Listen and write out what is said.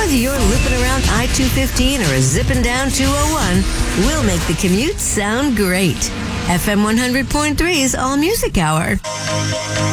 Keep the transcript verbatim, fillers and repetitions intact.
Whether you're looping around I two fifteen or zipping down two oh one, we'll make the commute sound great. F M one hundred point three's All Music Hour.